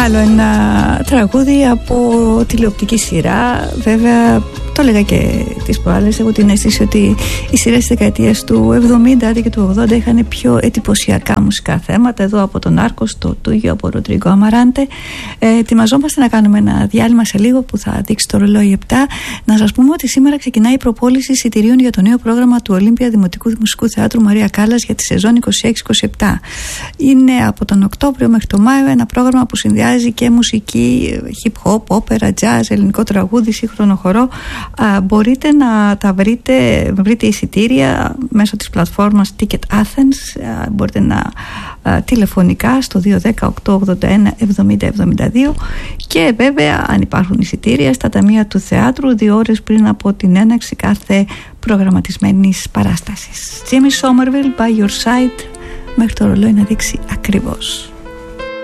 Άλλο ένα τραγούδι από τηλεοπτική σειρά. Βέβαια, το έλεγα και τις προάλλες. Έχω την αίσθηση ότι οι σειρές της δεκαετίας του 70 και του 80 είχαν πιο εντυπωσιακά μουσικά θέματα. Εδώ από τον Άρκος, το Τούγιο από Ροντρίγκο Αμαράντε. Ετοιμαζόμαστε να κάνουμε ένα διάλειμμα σε λίγο που θα δείξει το ρολόι 7. Να σας πούμε ότι σήμερα ξεκινάει η προπόληση εισιτηρίων για το νέο πρόγραμμα του Ολύμπια Δημοτικού Μουσικού Θεάτρου Μαρία Κάλλας για τη σεζόν 26-27. Είναι από τον Οκτώβριο μέχρι τον Μάιο ένα πρόγραμμα που συνδυάζει και μουσική, hip hop, όπερα, jazz, ελληνικό τραγούδι, σύγχρονο χορό. Μπορείτε να τα βρείτε εισιτήρια μέσω της πλατφόρμας Ticket Athens. Μπορείτε να τηλεφωνικά στο 210-881-7072 και βέβαια αν υπάρχουν εισιτήρια στα ταμεία του θεάτρου 2 ώρες πριν από την έναρξη κάθε προγραμματισμένης παράστασης. Jimmy Somerville, By Your Side, μέχρι το ρολόι να δείξει ακριβώς.